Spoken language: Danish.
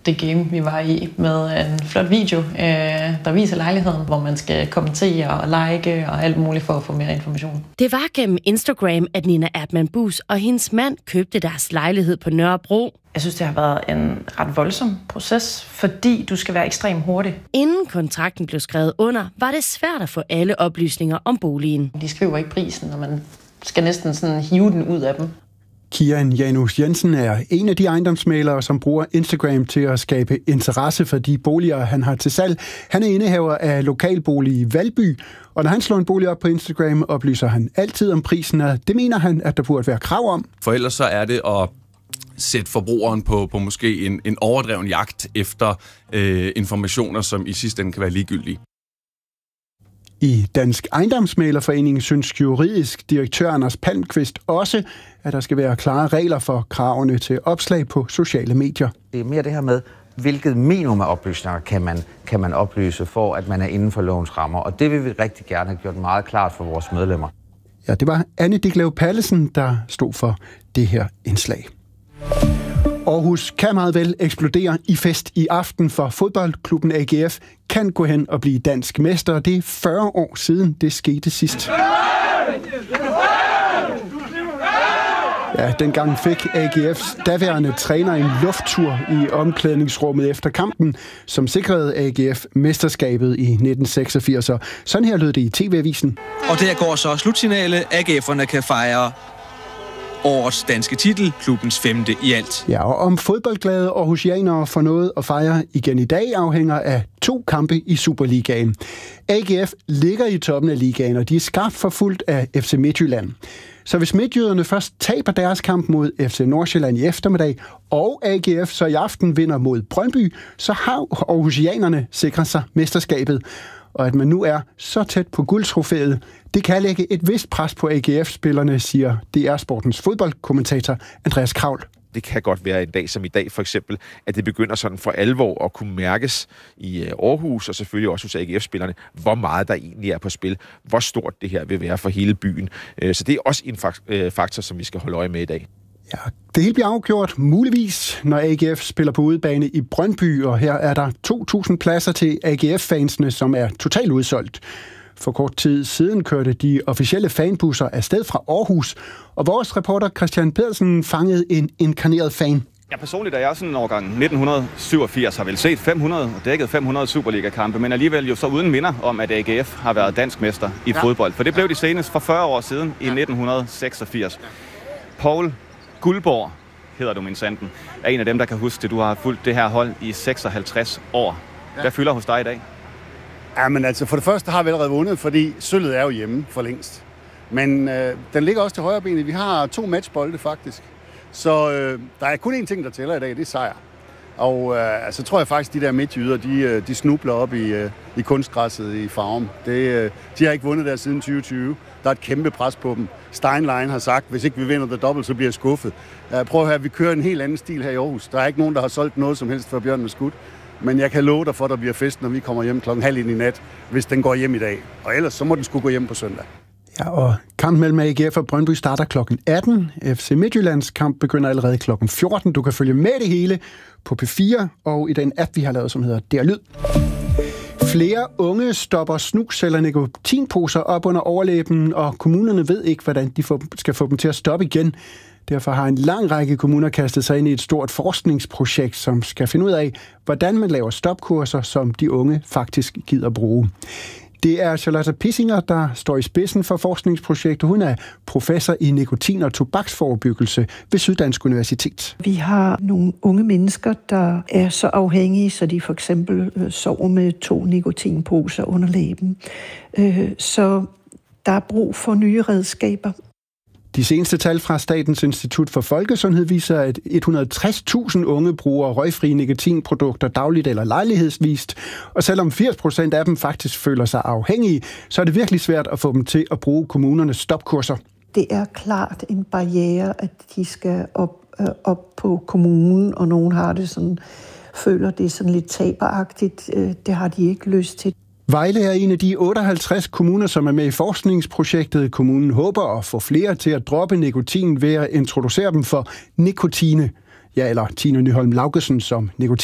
det game, vi var i, med en flot video, der viser lejligheden, hvor man skal kommentere og like og alt muligt for at få mere information. Det var gennem Instagram, at Nina Erdmann Buus og hendes mand købte deres lejlighed på Nørrebro. Jeg synes, det har været en ret voldsom proces, fordi du skal være ekstremt hurtig. Inden kontrakten blev skrevet under, var det svært at få alle oplysninger om boligen. De skriver ikke prisen, og man skal næsten sådan hive den ud af dem. Kian Janus Jensen er en af de ejendomsmælere, som bruger Instagram til at skabe interesse for de boliger, han har til salg. Han er indehaver af lokalbolig i Valby, og når han slår en bolig op på Instagram, oplyser han altid om prisen, og det mener han, at der burde være krav om. For ellers så er det at sætte forbrugeren på måske en overdreven jagt efter informationer, som i sidste ende kan være ligegyldige. I Dansk Ejendomsmæglerforening synes juridisk direktør Anders Palmqvist også, at der skal være klare regler for kravene til opslag på sociale medier. Det er mere det her med, hvilket minimum af oplysninger kan man oplyse for, at man er inden for lovens rammer. Og det vil vi rigtig gerne have gjort meget klart for vores medlemmer. Ja, det var Anne Diglev Pallesen, der stod for det her indslag. Aarhus kan meget vel eksplodere i fest i aften, for fodboldklubben AGF kan gå hen og blive dansk mester. Det er 40 år siden, det skete sidst. Ja, dengang fik AGF's daværende træner en lufttur i omklædningsrummet efter kampen, som sikrede AGF mesterskabet i 1986. Sådan her lød det i TV-avisen. Og der går så slutfinale. AGF'erne kan fejre årets danske titel, klubbens 5. i alt. Ja, og om fodboldglade aarhusianere får noget at fejre igen i dag, afhænger af 2 kampe i Superligaen. AGF ligger i toppen af ligaen, og de er skarpt forfulgt af FC Midtjylland. Så hvis midtjyderne først taber deres kamp mod FC Nordsjælland i eftermiddag, og AGF så i aften vinder mod Brøndby, så har aarhusianerne sikret sig mesterskabet. Og at man nu er så tæt på guldtrofæet, det kan lægge et vist pres på AGF-spillerne, siger DR Sportens fodboldkommentator Andreas Kravl. Det kan godt være en dag som i dag, for eksempel, at det begynder sådan for alvor at kunne mærkes i Aarhus, og selvfølgelig også hos AGF-spillerne, hvor meget der egentlig er på spil, hvor stort det her vil være for hele byen. Så det er også en faktor, som vi skal holde øje med i dag. Ja, det hele bliver afgjort muligvis, når AGF spiller på udebane i Brøndby, og her er der 2.000 pladser til AGF-fansene, som er totalt udsolgt. For kort tid siden kørte de officielle fanbusser afsted fra Aarhus, og vores reporter Christian Pedersen fangede en inkarneret fan. Ja, personligt er jeg sådan en årgang 1987, har vel set 500 og dækket 500 Superliga-kampe, men alligevel jo så uden minder om, at AGF har været dansk mester i fodbold. For det blev de senest for 40 år siden i 1986. Poul Guldborg, hedder du min sanden, er en af dem, der kan huske det. Du har fulgt det her hold i 56 år. Hvad fylder hos dig i dag? Ja, men altså for det første har vi allerede vundet, fordi sølvet er jo hjemme for længst. Men den ligger også til højre benet. Vi har 2 matchbolde faktisk. Så der er kun én ting, der tæller i dag, det er sejr. Og så tror jeg faktisk, de der midtjyder, de snubler op i kunstgræsset i Farum. De har ikke vundet der siden 2020. Der er et kæmpe pres på dem. Steinlein har sagt, hvis ikke vi vinder det dobbelt, så bliver jeg skuffet. Prøv at høre, vi kører en helt anden stil her i Aarhus. Der er ikke nogen, der har solgt noget som helst, før Bjørn er skudt. Men jeg kan love dig for, at der bliver fest, når vi kommer hjem 12:30 i nat, hvis den går hjem i dag. Og ellers så må den skulle gå hjem på søndag. Ja, og kampen mellem AGF og Brøndby starter kl. 18. FC Midtjyllands kamp begynder allerede kl. 14. Du kan følge med det hele på P4 og i den app, vi har lavet, som hedder DR Lyd. Flere unge stopper snus eller nikotinposer op under overlæben, og kommunerne ved ikke, hvordan de skal få dem til at stoppe igen. Derfor har en lang række kommuner kastet sig ind i et stort forskningsprojekt, som skal finde ud af, hvordan man laver stopkurser, som de unge faktisk gider bruge. Det er Charlotte Pissinger, der står i spidsen for forskningsprojektet. Hun er professor i nikotin- og tobaksforebyggelse ved Syddansk Universitet. Vi har nogle unge mennesker, der er så afhængige, så de for eksempel sover med 2 nikotinposer under læben. Så der er brug for nye redskaber. De seneste tal fra Statens Institut for Folkesundhed viser, at 160.000 unge bruger røgfrie nikotinprodukter dagligt eller lejlighedsvist. Og selvom 80% af dem faktisk føler sig afhængige, så er det virkelig svært at få dem til at bruge kommunernes stopkurser. Det er klart en barriere, at de skal op på kommunen, og nogen har det sådan, føler det sådan lidt taberagtigt. Det har de ikke lyst til. Vejle er en af de 58 kommuner, som er med i forskningsprojektet. Kommunen håber at få flere til at droppe nikotin ved at introducere dem for nikotine. Ja, eller Tine Nyholm Laugesen som nikotin.